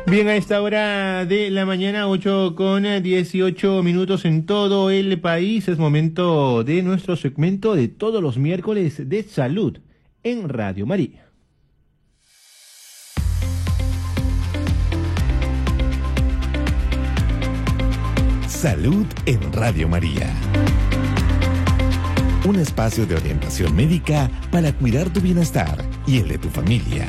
Bien, a esta hora de la mañana, 8:18 en todo el país, es momento de nuestro segmento de todos los miércoles de salud en Radio María. Salud en Radio María. Un espacio de orientación médica para cuidar tu bienestar y el de tu familia.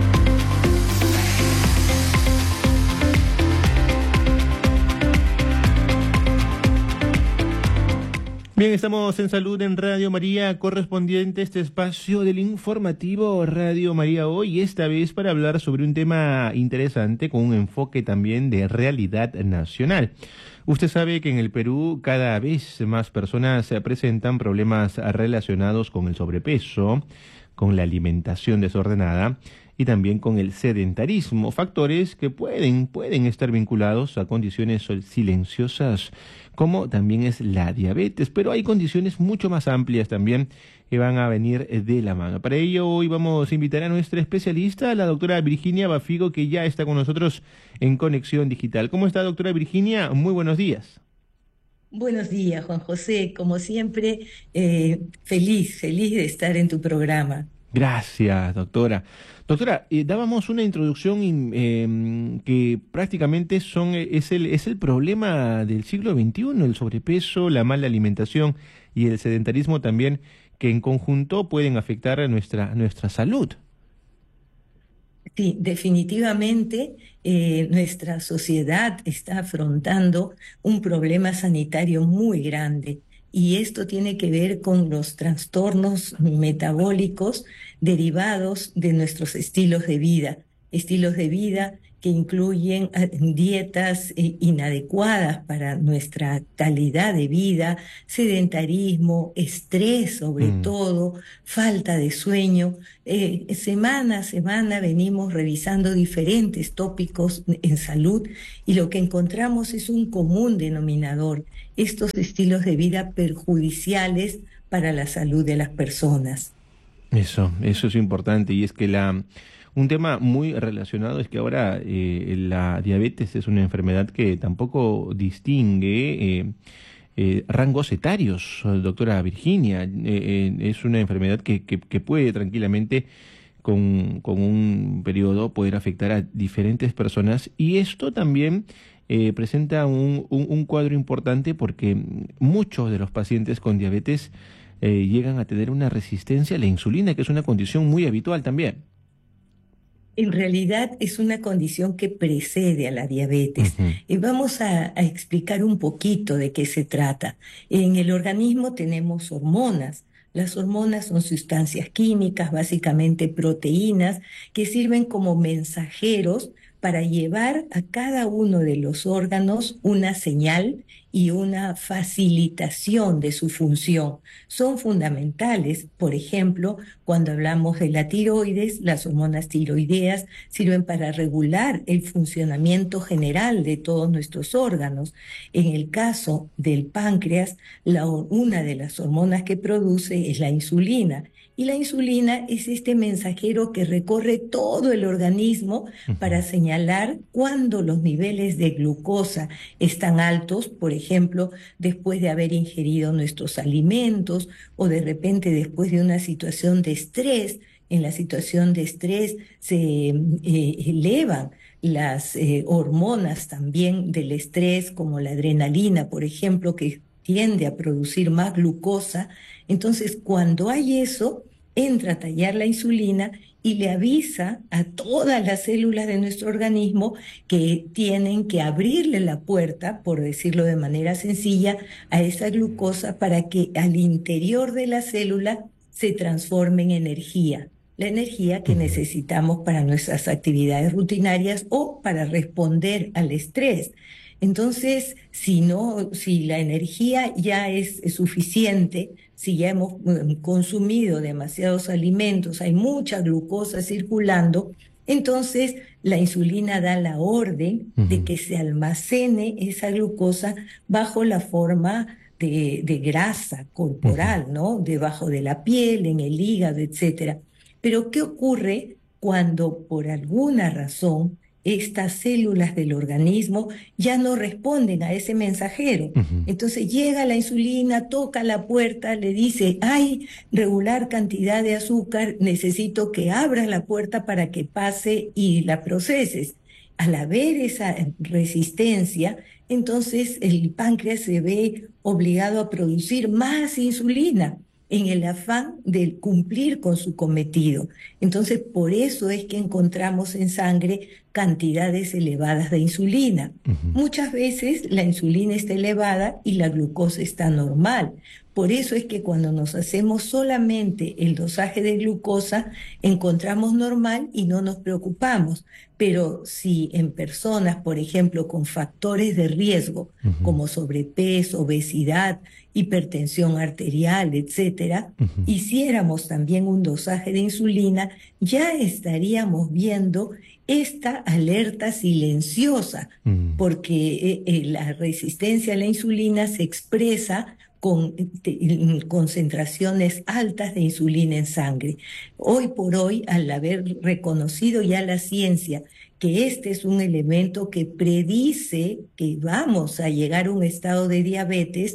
Bien, estamos en Salud en Radio María, correspondiente a este espacio del informativo Radio María hoy, esta vez para hablar sobre un tema interesante con un enfoque también de realidad nacional. Usted sabe que en el Perú cada vez más personas presentan problemas relacionados con el sobrepeso, con la alimentación desordenada y también con el sedentarismo, factores que pueden estar vinculados a condiciones silenciosas como también es la diabetes, pero hay condiciones mucho más amplias también que van a venir de la mano. Para ello hoy vamos a invitar a nuestra especialista, la doctora Virginia Bafigo, que ya está con nosotros en Conexión Digital. ¿Cómo está, doctora Virginia? Muy buenos días. Buenos días, Juan José. Como siempre, feliz de estar en tu programa. Gracias, doctora. Doctora, dábamos una introducción que prácticamente es el problema del siglo XXI, el sobrepeso, la mala alimentación y el sedentarismo también, que en conjunto pueden afectar a nuestra salud. Sí, definitivamente nuestra sociedad está afrontando un problema sanitario muy grande. Y esto tiene que ver con los trastornos metabólicos derivados de nuestros estilos de vida que incluyen dietas inadecuadas para nuestra calidad de vida, sedentarismo, estrés sobre todo, falta de sueño. Semana a semana venimos revisando diferentes tópicos en salud y lo que encontramos es un común denominador: estos estilos de vida perjudiciales para la salud de las personas. Eso es importante, y es que un tema muy relacionado es que ahora la diabetes es una enfermedad que tampoco distingue rangos etarios, doctora Virginia. Es una enfermedad que puede tranquilamente con un periodo poder afectar a diferentes personas, y esto también presenta un cuadro importante porque muchos de los pacientes con diabetes llegan a tener una resistencia a la insulina, que es una condición muy habitual también. En realidad es una condición que precede a la diabetes. Y vamos a explicar un poquito de qué se trata. En el organismo tenemos hormonas. Las hormonas son sustancias químicas, básicamente proteínas, que sirven como mensajeros para llevar a cada uno de los órganos una señal y una facilitación de su función. Son fundamentales. Por ejemplo, cuando hablamos de la tiroides, las hormonas tiroideas sirven para regular el funcionamiento general de todos nuestros órganos. En el caso del páncreas, una de las hormonas que produce es la insulina. Y la insulina es este mensajero que recorre todo el organismo para señalar cuando los niveles de glucosa están altos, por ejemplo, después de haber ingerido nuestros alimentos o de repente después de una situación de estrés. En la situación de estrés se elevan las hormonas también del estrés, como la adrenalina, por ejemplo, que tiende a producir más glucosa. Entonces, cuando hay eso, entra a tallar la insulina y le avisa a todas las células de nuestro organismo que tienen que abrirle la puerta, por decirlo de manera sencilla, a esa glucosa para que al interior de la célula se transforme en energía. La energía que necesitamos para nuestras actividades rutinarias o para responder al estrés. Entonces, si la energía ya es suficiente, si ya hemos consumido demasiados alimentos, hay mucha glucosa circulando, entonces la insulina da la orden de que se almacene esa glucosa bajo la forma de grasa corporal, ¿no? Debajo de la piel, en el hígado, etcétera. Pero ¿qué ocurre cuando por alguna razón estas células del organismo ya no responden a ese mensajero. Entonces llega la insulina, toca la puerta, le dice, hay regular cantidad de azúcar, necesito que abras la puerta para que pase y la proceses. Al haber esa resistencia, entonces el páncreas se ve obligado a producir más insulina en el afán de cumplir con su cometido. Entonces, por eso es que encontramos en sangre cantidades elevadas de insulina. Muchas veces la insulina está elevada y la glucosa está normal. Por eso es que cuando nos hacemos solamente el dosaje de glucosa, encontramos normal y no nos preocupamos. Pero si en personas, por ejemplo, con factores de riesgo, como sobrepeso, obesidad, hipertensión arterial, etcétera, hiciéramos también un dosaje de insulina, ya estaríamos viendo esta alerta silenciosa, porque la resistencia a la insulina se expresa con concentraciones altas de insulina en sangre. Hoy por hoy, al haber reconocido ya la ciencia que este es un elemento que predice que vamos a llegar a un estado de diabetes,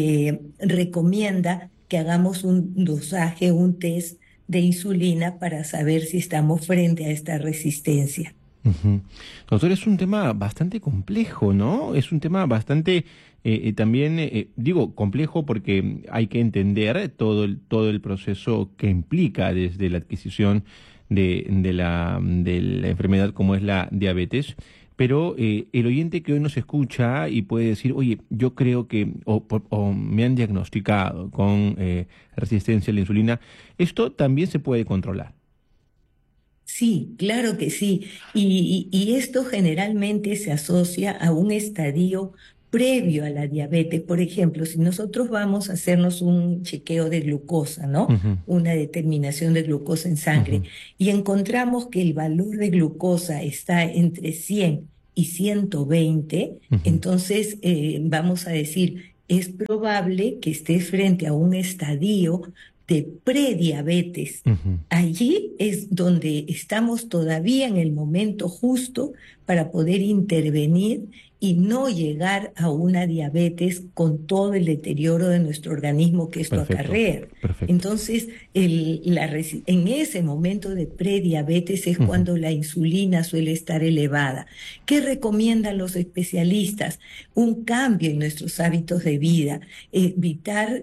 recomienda que hagamos un dosaje, un test de insulina para saber si estamos frente a esta resistencia. Doctor, es un tema bastante complejo, ¿no? Es un tema bastante, también, digo, complejo porque hay que entender todo el proceso que implica desde la adquisición de la enfermedad como es la diabetes. Pero el oyente que hoy nos escucha y puede decir, oye, yo creo que, o me han diagnosticado con resistencia a la insulina, esto también se puede controlar. Sí, claro que sí. Y esto generalmente se asocia a un estadio previo a la diabetes. Por ejemplo, si nosotros vamos a hacernos un chequeo de glucosa, ¿no? Una determinación de glucosa en sangre, y encontramos que el valor de glucosa está entre 100 y 120, entonces vamos a decir, es probable que estés frente a un estadio de prediabetes. Allí es donde estamos todavía en el momento justo para poder intervenir y no llegar a una diabetes con todo el deterioro de nuestro organismo que esto acarrea. Entonces, en ese momento de prediabetes es cuando la insulina suele estar elevada. ¿Qué recomiendan los especialistas? Un cambio en nuestros hábitos de vida, evitar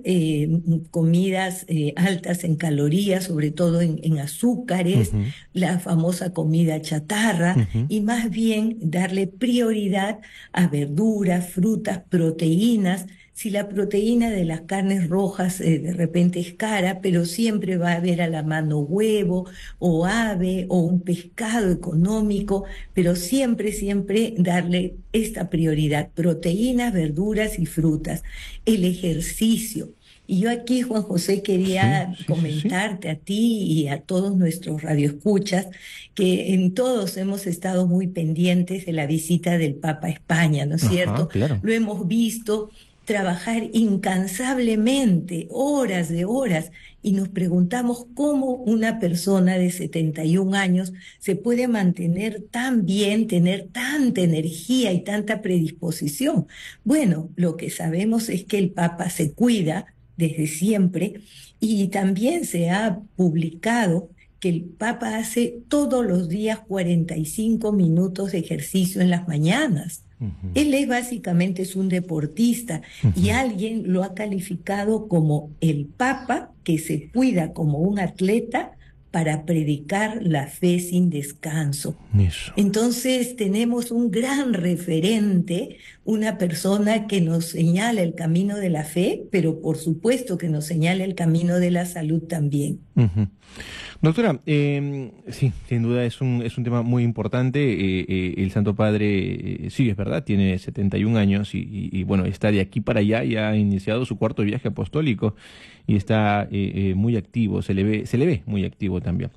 comidas altas en calorías, sobre todo en azúcares, la famosa comida chatarra, y más bien darle prioridad a verduras, frutas, proteínas. Si la proteína de las carnes rojas de repente es cara, pero siempre va a haber a la mano huevo o ave o un pescado económico, pero siempre darle esta prioridad, proteínas, verduras y frutas. El ejercicio. Y yo aquí, Juan José, quería comentarte a ti y a todos nuestros radioescuchas que en todos hemos estado muy pendientes de la visita del Papa a España, ¿no es cierto? Claro. Lo hemos visto trabajar incansablemente, horas de horas, y nos preguntamos cómo una persona de 71 años se puede mantener tan bien, tener tanta energía y tanta predisposición. Bueno, lo que sabemos es que el Papa se cuida desde siempre, y también se ha publicado que el Papa hace todos los días 45 minutos de ejercicio en las mañanas. Él básicamente es un deportista, y alguien lo ha calificado como el Papa que se cuida como un atleta para predicar la fe sin descanso. Entonces tenemos un gran referente, una persona que nos señala el camino de la fe, pero por supuesto que nos señala el camino de la salud también. Doctora, sí, sin duda es un tema muy importante. El Santo Padre, sí, es verdad, tiene 71 años y bueno, está de aquí para allá, ya ha iniciado su cuarto viaje apostólico y está muy activo, se le ve muy activo también.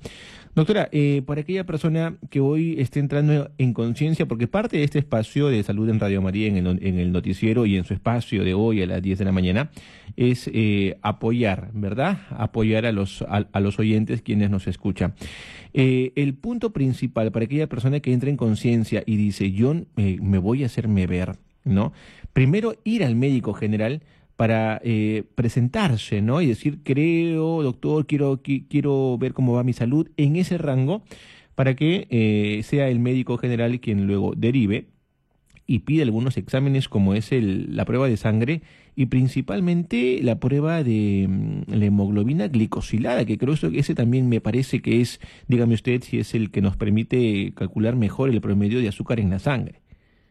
Doctora, para aquella persona que hoy esté entrando en conciencia, porque parte de este espacio de salud en Radio María, en el noticiero y en su espacio de hoy a las 10 de la mañana, es apoyar, ¿verdad? Apoyar a los oyentes quienes nos escuchan. El punto principal para aquella persona que entra en conciencia y dice, yo me voy a hacerme ver, ¿no? Primero, ir al médico general para presentarse, ¿no? Y decir, creo, doctor, quiero ver cómo va mi salud en ese rango, para que sea el médico general quien luego derive y pide algunos exámenes como es la prueba de sangre y principalmente la prueba de la hemoglobina glicosilada, que creo que ese también me parece que es, dígame usted, si es el que nos permite calcular mejor el promedio de azúcar en la sangre.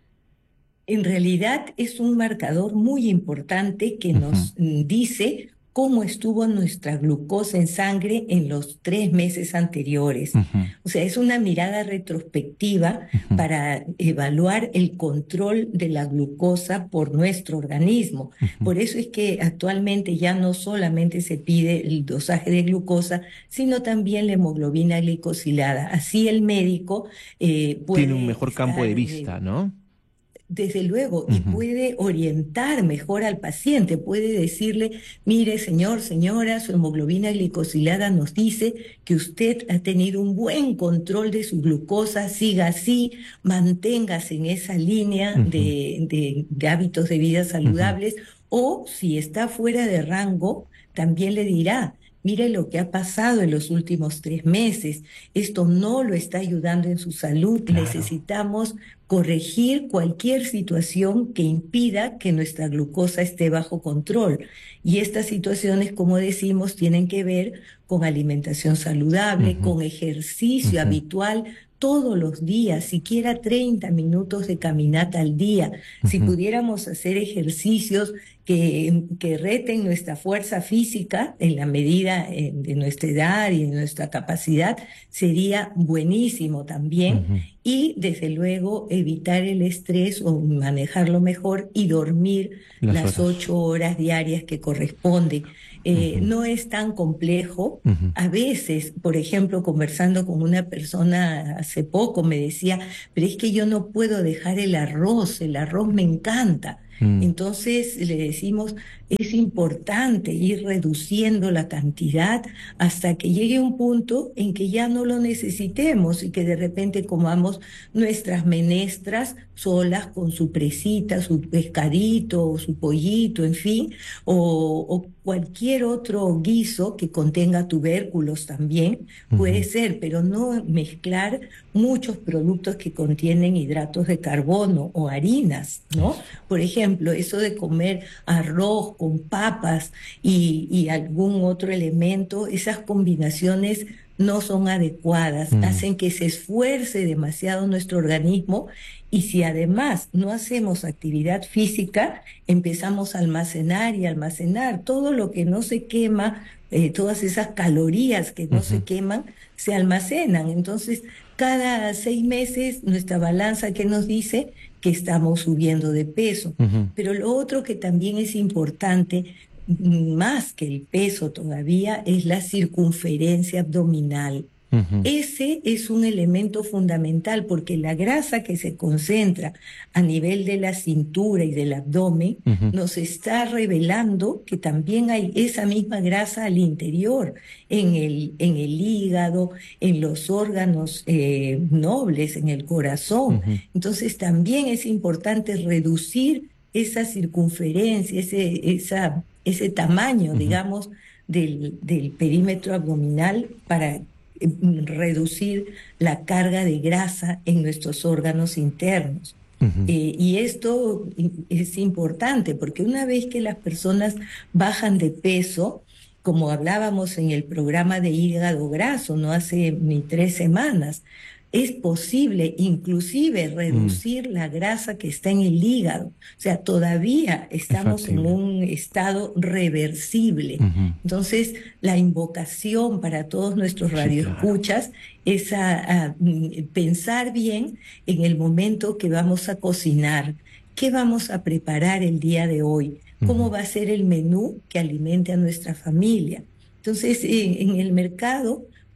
En realidad es un marcador muy importante que nos dice cómo estuvo nuestra glucosa en sangre en los 3 meses anteriores. O sea, es una mirada retrospectiva para evaluar el control de la glucosa por nuestro organismo. Por eso es que actualmente ya no solamente se pide el dosaje de glucosa, sino también la hemoglobina glicosilada. Así el médico puede tiene un mejor campo de vista, ¿no? Desde luego, y puede orientar mejor al paciente, puede decirle, mire, señor, señora, su hemoglobina glicosilada nos dice que usted ha tenido un buen control de su glucosa, siga así, manténgase en esa línea de hábitos de vida saludables, o si está fuera de rango, también le dirá, mire lo que ha pasado en los últimos 3 meses. Esto no lo está ayudando en su salud. Claro. Necesitamos corregir cualquier situación que impida que nuestra glucosa esté bajo control. Y estas situaciones, como decimos, tienen que ver con alimentación saludable, con ejercicio habitual, todos los días, siquiera 30 minutos de caminata al día. Si pudiéramos hacer ejercicios que reten nuestra fuerza física en la medida de nuestra edad y de nuestra capacidad, sería buenísimo también. Y desde luego evitar el estrés o manejarlo mejor y dormir las 8 horas diarias que corresponden. No es tan complejo. A veces, por ejemplo, conversando con una persona hace poco, me decía, pero es que yo no puedo dejar el arroz me encanta. Entonces le decimos, es importante ir reduciendo la cantidad hasta que llegue un punto en que ya no lo necesitemos y que de repente comamos nuestras menestras solas con su presita, su pescadito, o su pollito, en fin, o cualquier otro guiso que contenga tubérculos también, puede ser, pero no mezclar muchos productos que contienen hidratos de carbono o harinas, ¿no? Por ejemplo, eso de comer arroz con papas y algún otro elemento, esas combinaciones no son adecuadas, hacen que se esfuerce demasiado nuestro organismo, y si además no hacemos actividad física, empezamos a almacenar y almacenar todo lo que no se quema, todas esas calorías que no se queman, se almacenan. Entonces, cada 6 meses nuestra balanza que nos dice que estamos subiendo de peso. Pero lo otro que también es importante, más que el peso todavía, es la circunferencia abdominal. Ese es un elemento fundamental porque la grasa que se concentra a nivel de la cintura y del abdomen nos está revelando que también hay esa misma grasa al interior, en el hígado, en los órganos nobles, en el corazón. Entonces también es importante reducir esa circunferencia, ese tamaño, digamos, del perímetro abdominal para reducir la carga de grasa en nuestros órganos internos. Y esto es importante porque una vez que las personas bajan de peso, como hablábamos en el programa de hígado graso no hace ni 3 semanas, es posible inclusive reducir la grasa que está en el hígado. O sea, todavía estamos en un estado reversible. Entonces, la invocación para todos nuestros radioescuchas es a pensar bien en el momento que vamos a cocinar. ¿Qué vamos a preparar el día de hoy? ¿Cómo va a ser el menú que alimente a nuestra familia? Entonces, en el mercado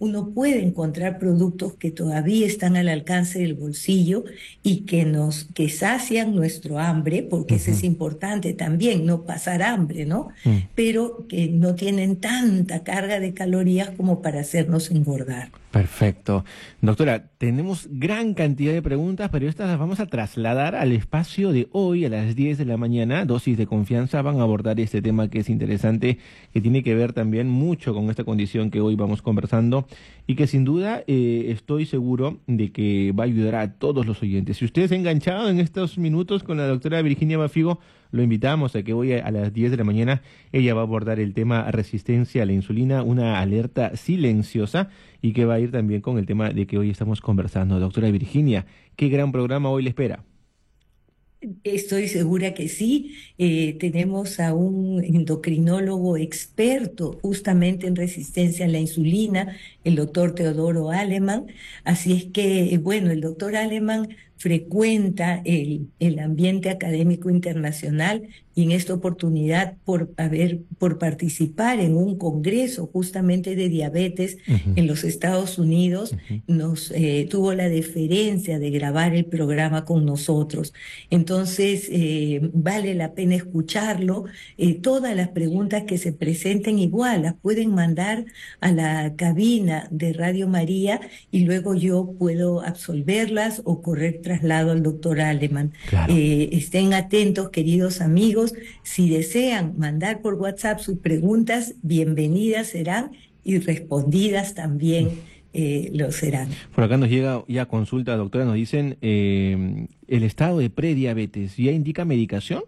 uno puede encontrar productos que todavía están al alcance del bolsillo y que sacian nuestro hambre, porque eso es importante también, no pasar hambre, ¿no? Pero que no tienen tanta carga de calorías como para hacernos engordar. Perfecto. Doctora, tenemos gran cantidad de preguntas, pero estas las vamos a trasladar al espacio de hoy a las 10 de la mañana. Dosis de confianza van a abordar este tema que es interesante, que tiene que ver también mucho con esta condición que hoy vamos conversando y que sin duda estoy seguro de que va a ayudar a todos los oyentes. Si usted se ha enganchado en estos minutos con la doctora Virginia Bafigo, lo invitamos a que hoy a las 10 de la mañana ella va a abordar el tema resistencia a la insulina, una alerta silenciosa, y que va a ir también con el tema de que hoy estamos conversando. Doctora Virginia, ¿qué gran programa hoy le espera? Estoy segura que sí. Tenemos a un endocrinólogo experto justamente en resistencia a la insulina, el doctor Teodoro Aleman. Así es que, bueno, el doctor Aleman frecuenta el ambiente académico internacional y en esta oportunidad por participar en un congreso justamente de diabetes en los Estados Unidos, nos tuvo la deferencia de grabar el programa con nosotros. Entonces, vale la pena escucharlo. Todas las preguntas que se presenten igual las pueden mandar a la cabina de Radio María y luego yo puedo absolverlas o correr traslado al doctor Aleman. Claro. Estén atentos, queridos amigos. Si desean mandar por WhatsApp sus preguntas, bienvenidas serán y respondidas también lo serán. Por acá nos llega ya consulta, doctora, nos dicen el estado de prediabetes, ¿ya indica medicación?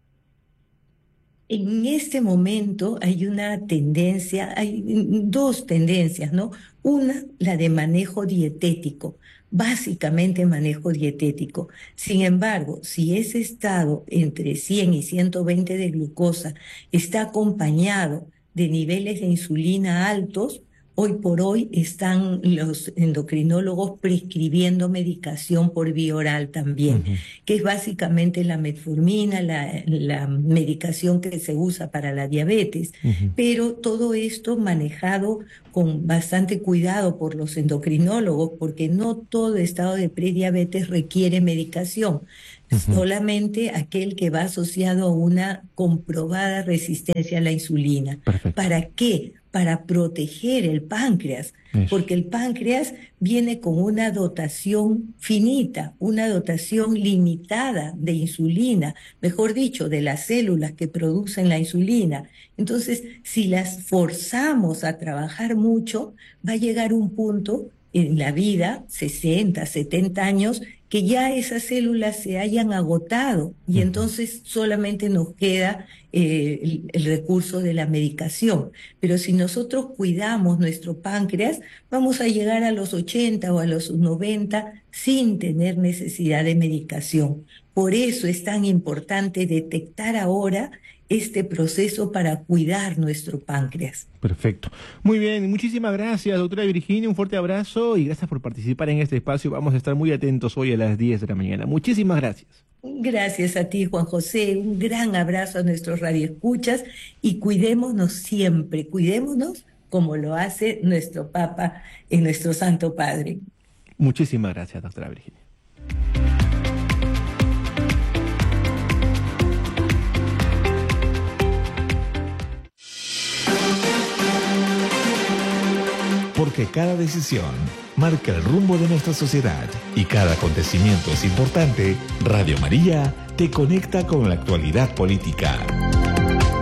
En este momento hay una tendencia, hay dos tendencias, ¿no? Una, la de manejo dietético, básicamente manejo dietético. Sin embargo, si ese estado entre 100 y 120 de glucosa está acompañado de niveles de insulina altos, hoy por hoy están los endocrinólogos prescribiendo medicación por vía oral también, que es básicamente la metformina, la medicación que se usa para la diabetes, pero todo esto manejado con bastante cuidado por los endocrinólogos, porque no todo estado de prediabetes requiere medicación, solamente aquel que va asociado a una comprobada resistencia a la insulina. Perfecto. ¿Para qué? Para proteger el páncreas, porque el páncreas viene con una dotación finita, una dotación limitada de insulina, mejor dicho, de las células que producen la insulina. Entonces, si las forzamos a trabajar mucho, va a llegar un punto en la vida, 60, 70 años, que ya esas células se hayan agotado y entonces solamente nos queda el recurso de la medicación. Pero si nosotros cuidamos nuestro páncreas, vamos a llegar a los 80 o a los 90 sin tener necesidad de medicación. Por eso es tan importante detectar ahora este proceso para cuidar nuestro páncreas. Perfecto. Muy bien, muchísimas gracias, doctora Virginia, un fuerte abrazo y gracias por participar en este espacio. Vamos a estar muy atentos hoy a las 10 de la mañana. Muchísimas gracias. Gracias a ti, Juan José. Un gran abrazo a nuestros radioescuchas y cuidémonos siempre, cuidémonos como lo hace nuestro Papa y nuestro Santo Padre. Muchísimas gracias, doctora Virginia. Porque cada decisión marca el rumbo de nuestra sociedad y cada acontecimiento es importante, Radio María te conecta con la actualidad política.